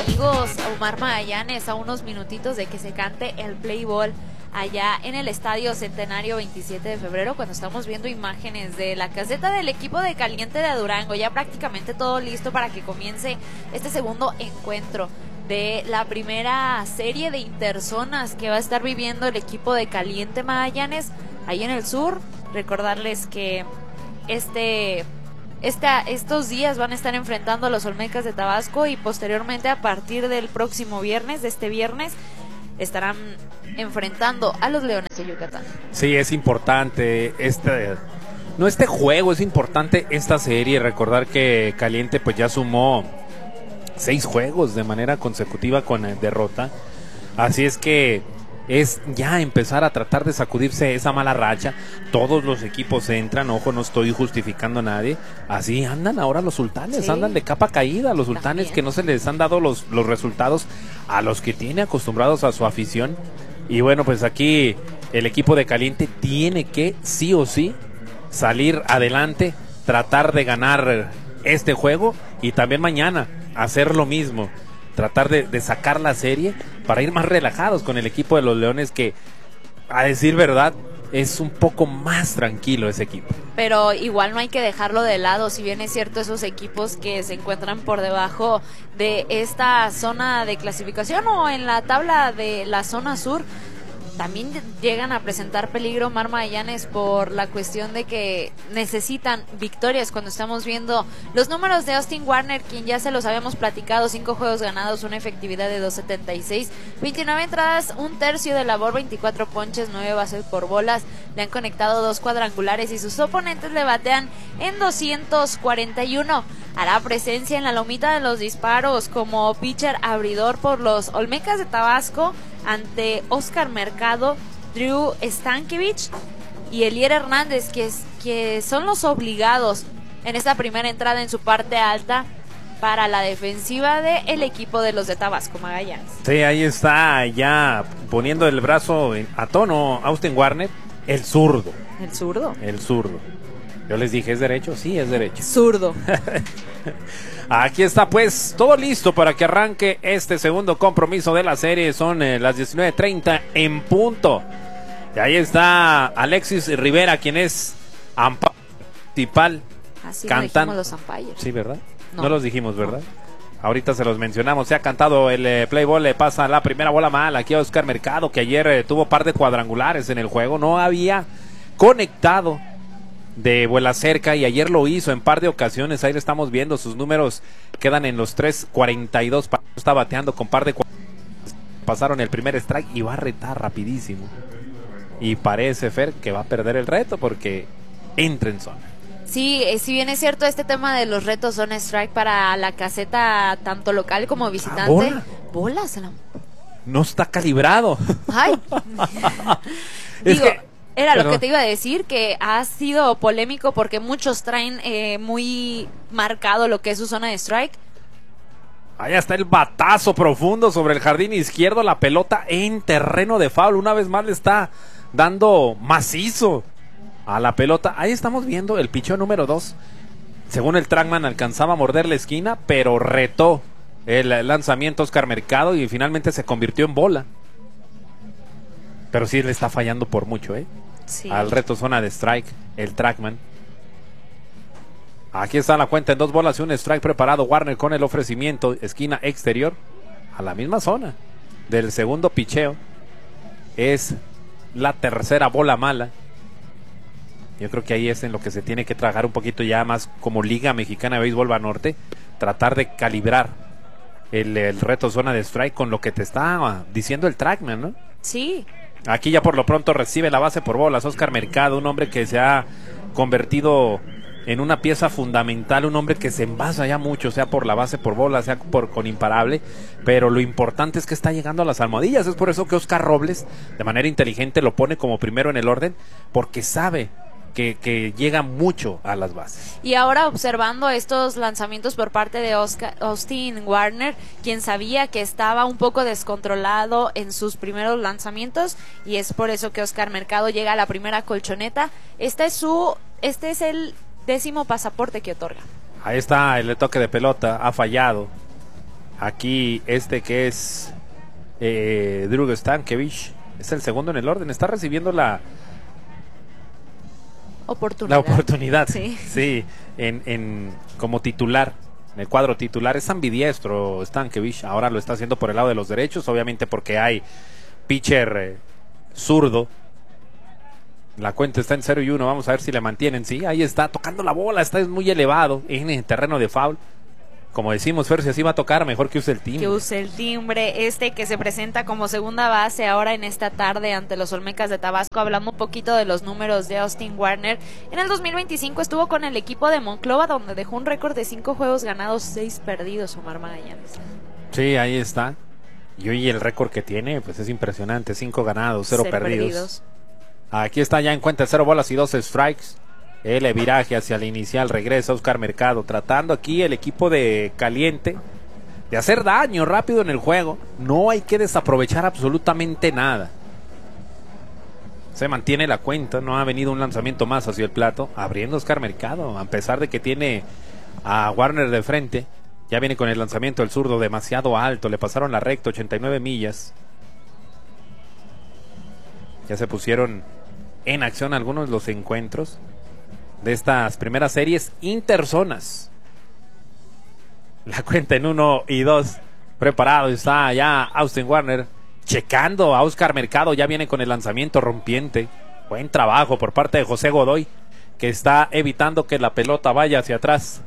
amigos, Omar Magallanes, a unos minutitos de que se cante el play ball allá en el Estadio Centenario 27 de febrero, cuando estamos viendo imágenes de la caseta del equipo de Caliente de Durango, ya prácticamente todo listo para que comience este segundo encuentro de la primera serie de interzonas que va a estar viviendo el equipo de Caliente Magallanes ahí en el sur. Recordarles que estos días van a estar enfrentando a los Olmecas de Tabasco y posteriormente, a partir del próximo viernes, de este viernes, estarán enfrentando a los Leones de Yucatán. Sí, es importante este juego, es importante esta serie. Recordar que Caliente pues ya sumó 6 juegos de manera consecutiva con derrota, así es que es ya empezar a tratar de sacudirse esa mala racha. Todos los equipos entran, ojo, no estoy justificando a nadie, así andan ahora los sultanes, sí, andan de capa caída los sultanes. También, que no se les han dado los resultados a los que tiene acostumbrados a su afición. Y bueno, pues aquí el equipo de Caliente tiene que sí o sí salir adelante, tratar de ganar este juego y también mañana hacer lo mismo, tratar de sacar la serie para ir más relajados con el equipo de los Leones, que a decir verdad es un poco más tranquilo ese equipo. Pero igual no hay que dejarlo de lado, si bien es cierto, esos equipos que se encuentran por debajo de esta zona de clasificación o en la tabla de la zona sur, también llegan a presentar peligro, Mar Magallanes, por la cuestión de que necesitan victorias. Cuando estamos viendo los números de Austin Warner, quien ya se los habíamos platicado, 5 juegos ganados, una efectividad de 2.76, 29 entradas, un tercio de labor, 24 ponches, 9 bases por bolas, le han conectado 2 cuadrangulares y sus oponentes le batean en 241. Hará presencia en la lomita de los disparos como pitcher abridor por los Olmecas de Tabasco ante Oscar Mercado, Drew Stankiewicz y Elier Hernández, que son los obligados en esta primera entrada en su parte alta para la defensiva del equipo de los de Tabasco Magallanes. Sí, ahí está ya poniendo el brazo a tono Austin Warner, el zurdo. ¿El zurdo? El zurdo. Yo les dije, ¿es derecho? Sí, es derecho. Zurdo. Aquí está pues todo listo para que arranque este segundo compromiso de la serie. Son las 19:30 en punto. Y ahí está Alexis Rivera, quien es umpire principal. Así cantando los umpires. Sí, ¿verdad? No los dijimos, ¿verdad? Ahorita se los mencionamos. Se ha cantado el play ball. Le pasa la primera bola mal aquí a Oscar Mercado, que ayer tuvo par de cuadrangulares en el juego. No había conectado de vuela cerca y ayer lo hizo en par de ocasiones. Ahí lo estamos viendo, sus números quedan en los 3.42. Está bateando con par de pasaron el primer strike y va a retar rapidísimo. Y parece, Fer, que va a perder el reto porque entra en zona. Sí, si bien es cierto, este tema de los retos son strike para la caseta tanto local como visitante. Bolas. No está calibrado. Ay. Es que era lo que te iba a decir, que ha sido polémico porque muchos traen muy marcado lo que es su zona de strike. Ahí está el batazo profundo sobre el jardín izquierdo, la pelota en terreno de foul. Una vez más le está dando macizo a la pelota. Ahí estamos viendo el picheo número 2. Según el trackman alcanzaba a morder la esquina, pero retó el lanzamiento Oscar Mercado y finalmente se convirtió en bola. Pero sí le está fallando por mucho, Sí. Al reto zona de strike, el trackman. Aquí está la cuenta en 2 bolas y un strike preparado. Warner con el ofrecimiento, esquina exterior, a la misma zona del segundo picheo. Es la tercera bola mala. Yo creo que ahí es en lo que se tiene que trabajar un poquito ya más como Liga Mexicana de Béisbol Banorte. Tratar de calibrar el reto zona de strike con lo que te está diciendo el trackman, ¿no? Sí. Aquí ya por lo pronto recibe la base por bolas Oscar Mercado, un hombre que se ha convertido en una pieza fundamental, un hombre que se envasa ya mucho, sea por la base por bolas, sea con imparable, pero lo importante es que está llegando a las almohadillas. Es por eso que Oscar Robles de manera inteligente lo pone como primero en el orden, porque sabe que llega mucho a las bases. Y ahora observando estos lanzamientos por parte de Austin Warner, quien sabía que estaba un poco descontrolado en sus primeros lanzamientos, y es por eso que Oscar Mercado llega a la primera colchoneta. Este es el 10º pasaporte que otorga. Ahí está el toque de pelota, ha fallado. Aquí que es Drew Stankiewicz. Es el segundo en el orden. Está recibiendo la oportunidad. Sí, como titular. En el cuadro titular es ambidiestro Stankiewicz. Ahora lo está haciendo por el lado de los derechos. Obviamente porque hay pitcher zurdo. La cuenta está en 0-1. Vamos a ver si le mantienen. Sí, ahí está tocando la bola. Está muy elevado en el terreno de foul. Como decimos, Fer, si así va a tocar, mejor que use el timbre. Que use el timbre. Que se presenta como segunda base ahora en esta tarde ante los Olmecas de Tabasco. Hablando un poquito de los números de Austin Warner. En el 2025 estuvo con el equipo de Monclova, donde dejó un récord de 5 juegos ganados, 6 perdidos, Omar Magallanes. Sí, ahí está. Y hoy el récord que tiene, pues es impresionante. 5 ganados, 0 perdidos. Aquí está ya en cuenta 0 bolas y 2 strikes. El viraje hacia el inicial, regresa Oscar Mercado, tratando aquí el equipo de Caliente de hacer daño rápido en el juego. No hay que desaprovechar absolutamente nada. Se mantiene la cuenta, no ha venido un lanzamiento más hacia el plato, abriendo Oscar Mercado, a pesar de que tiene a Warner de frente. Ya viene con el lanzamiento el zurdo demasiado alto, le pasaron la recta, 89 millas. Ya se pusieron en acción algunos de los encuentros de estas primeras series interzonas. La cuenta en 1-2. Preparado está ya Austin Warner. Checando a Oscar Mercado. Ya viene con el lanzamiento rompiente. Buen trabajo por parte de José Godoy, que está evitando que la pelota vaya hacia atrás.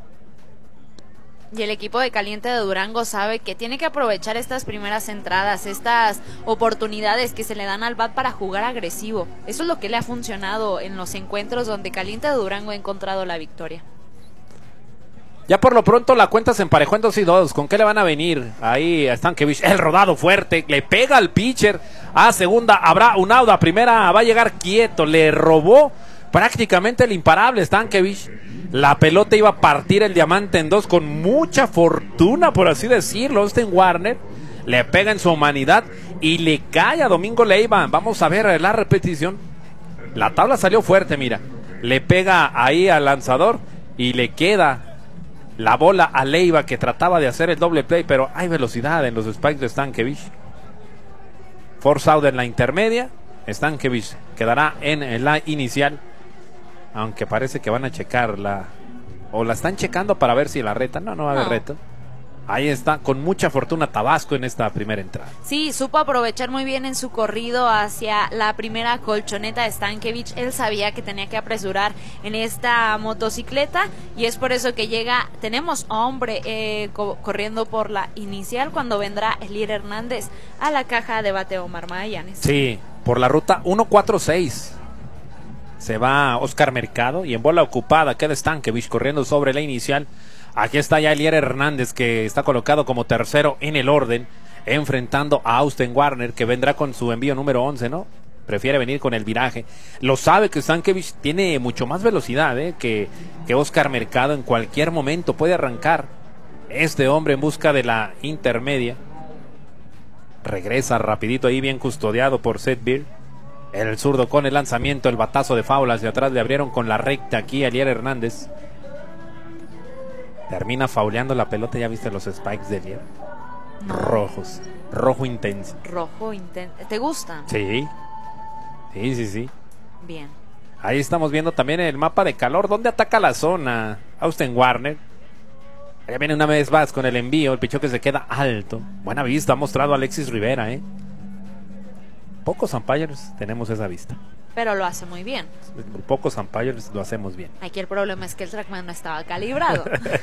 Y el equipo de Caliente de Durango sabe que tiene que aprovechar estas primeras entradas, estas oportunidades que se le dan al bat para jugar agresivo. Eso es lo que le ha funcionado en los encuentros donde Caliente de Durango ha encontrado la victoria. Ya por lo pronto la cuenta se emparejó en 2-2. ¿Con qué le van a venir? Ahí a Stankiewicz, el rodado fuerte, le pega al pitcher. A segunda, habrá un out, a primera va a llegar quieto, le robó prácticamente el imparable Stankiewicz. La pelota iba a partir el diamante en dos con mucha fortuna, por así decirlo. Austin Warner le pega en su humanidad y le cae a Domingo Leiva. Vamos a ver la repetición. La tabla salió fuerte, mira. Le pega ahí al lanzador y le queda la bola a Leiva, que trataba de hacer el doble play, pero hay velocidad en los spikes de Stankiewicz. Force out en la intermedia. Stankiewicz quedará en la inicial. Aunque parece que van a checar la están checando para ver si la reta. No va a haber reto. Ahí está, con mucha fortuna Tabasco en esta primera entrada. Sí, supo aprovechar muy bien en su corrido hacia la primera colchoneta de Stankiewicz. Él sabía que tenía que apresurar en esta motocicleta y es por eso que llega. Tenemos hombre corriendo por la inicial cuando vendrá Elier Hernández a la caja de bateo, Omar Magallanes. Sí, por la ruta 146. Se va Oscar Mercado y en bola ocupada queda Stankiewicz corriendo sobre la inicial. Aquí está ya Elier Hernández, que está colocado como tercero en el orden, enfrentando a Austin Warner, que vendrá con su envío número 11, ¿no? Prefiere venir con el viraje. Lo sabe que Stankiewicz tiene mucho más velocidad que Oscar Mercado. En cualquier momento puede arrancar este hombre en busca de la intermedia. Regresa rapidito ahí, bien custodiado por Seth Beer. El zurdo con el lanzamiento, el batazo de foul hacia atrás. Le abrieron con la recta aquí a Elier Hernández. Termina fauleando la pelota. ¿Ya viste los spikes de Elier? No. Rojos. Rojo intenso. Rojo intenso. ¿Te gusta? Sí. Sí. Bien. Ahí estamos viendo también el mapa de calor. ¿Dónde ataca la zona? Austin Warner. Ya viene una vez más con el envío. El pichón que se queda alto. Buena vista ha mostrado Alexis Rivera, Pocos umpires tenemos esa vista. Pero lo hace muy bien. Pocos umpires lo hacemos bien. Aquí el problema es que el trackman no estaba calibrado.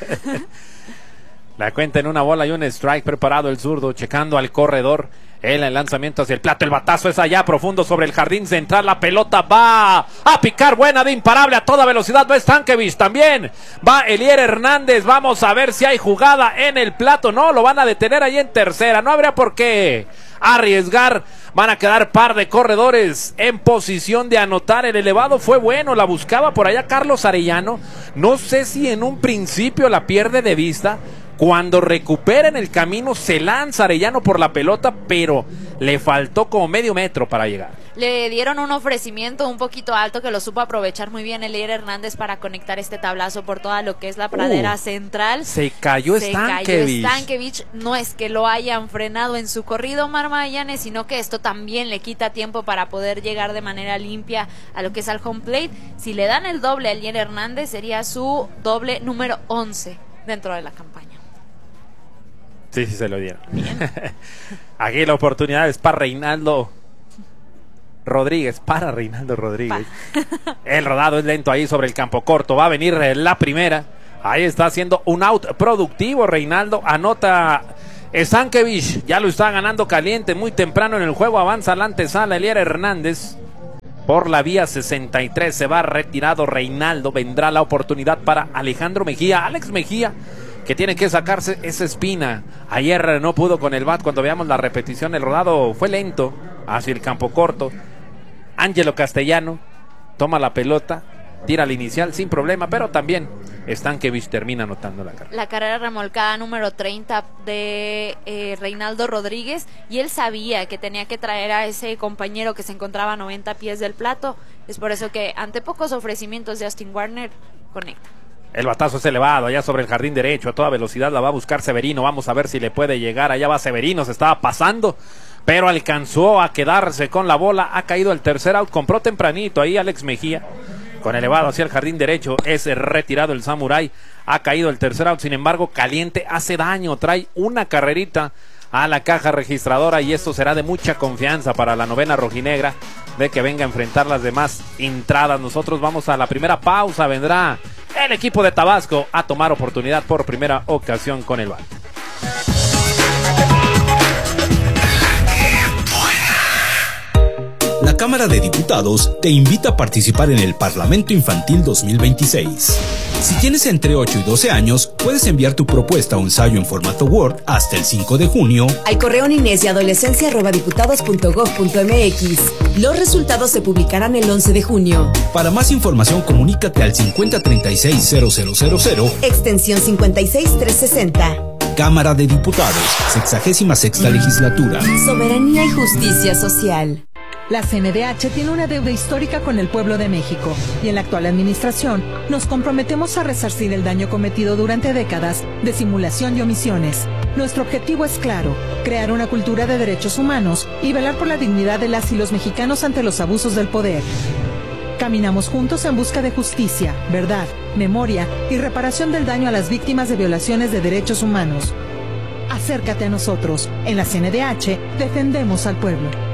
La cuenta en 1 bola y 1 strike. Preparado el zurdo, checando al corredor. El lanzamiento hacia el plato. El batazo es allá profundo sobre el jardín central. La pelota va a picar. Buena de imparable a toda velocidad. Va Stankiewicz también. Va Elier Hernández. Vamos a ver si hay jugada en el plato. No, lo van a detener ahí en tercera. No habría por qué arriesgar. Van a quedar par de corredores en posición de anotar. El elevado fue bueno. La buscaba por allá Carlos Arellano. No sé si en un principio la pierde de vista. Cuando recupera en el camino se lanza Arellano por la pelota, pero le faltó como medio metro para llegar. Le dieron un ofrecimiento un poquito alto que lo supo aprovechar muy bien Elier Hernández para conectar este tablazo por toda lo que es la pradera central. Se cayó Stankiewicz. No es que lo hayan frenado en su corrido, Mar Magallanes, sino que esto también le quita tiempo para poder llegar de manera limpia a lo que es al home plate. Si le dan el doble a Elier Hernández, sería su doble número 11 dentro de la campaña. Sí, se lo dieron. Aquí la oportunidad es para Reinaldo Rodríguez. El rodado es lento ahí sobre el campo corto. Va a venir la primera. Ahí está haciendo un out productivo. Reinaldo anota Stankiewicz. Ya lo está ganando Caliente muy temprano en el juego. Avanza la antesala Elier Hernández. Por la vía 63 se va retirado Reinaldo. Vendrá la oportunidad para Alejandro Mejía. Alex Mejía, que tiene que sacarse esa espina. Ayer no pudo con el bat. Cuando veamos la repetición, el rodado fue lento hacia el campo corto. Ángelo Castellano toma la pelota, tira al inicial sin problema, pero también Stankiewicz termina anotando la carrera. La carrera remolcada número 30 de Reinaldo Rodríguez, y él sabía que tenía que traer a ese compañero que se encontraba a 90 pies del plato. Es por eso que ante pocos ofrecimientos de Austin Warner conecta. El batazo es elevado allá sobre el jardín derecho, a toda velocidad la va a buscar Severino. Vamos a ver si le puede llegar. Allá va Severino, se estaba pasando, pero alcanzó a quedarse con la bola. Ha caído el tercer out, compró tempranito ahí Alex Mejía, con elevado hacia el jardín derecho. Es retirado el Samurai. Ha caído el tercer out, sin embargo Caliente hace daño, trae una carrerita a la caja registradora, y esto será de mucha confianza para la novena rojinegra de que venga a enfrentar las demás entradas. Nosotros vamos a la primera pausa. Vendrá el equipo de Tabasco a tomar oportunidad por primera ocasión con el bat. La Cámara de Diputados te invita a participar en el Parlamento Infantil 2026. Si tienes entre 8 y 12 años, puedes enviar tu propuesta o ensayo en formato Word hasta el 5 de junio al correo niñezyadolescencia@diputados.gov.mx. Los resultados se publicarán el 11 de junio. Para más información, comunícate al 5036-0000, extensión 56360. Cámara de Diputados, 66ª legislatura. Soberanía y justicia social. La CNDH tiene una deuda histórica con el pueblo de México, y en la actual administración nos comprometemos a resarcir el daño cometido durante décadas de simulación y omisiones. Nuestro objetivo es claro: crear una cultura de derechos humanos y velar por la dignidad de las y los mexicanos ante los abusos del poder. Caminamos juntos en busca de justicia, verdad, memoria y reparación del daño a las víctimas de violaciones de derechos humanos. Acércate a nosotros. En la CNDH defendemos al pueblo.